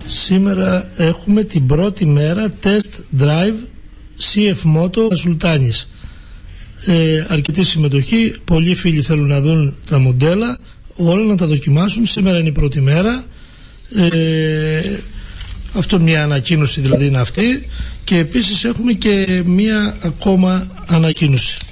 Σήμερα έχουμε την πρώτη μέρα test drive CF Moto Σουλτάνης. Αρκετή συμμετοχή, πολλοί φίλοι θέλουν να δουν τα μοντέλα, όλα να τα δοκιμάσουν. Σήμερα είναι η πρώτη μέρα. Αυτό μια ανακοίνωση δηλαδή είναι αυτή. Και επίσης έχουμε και μια ακόμα ανακοίνωση.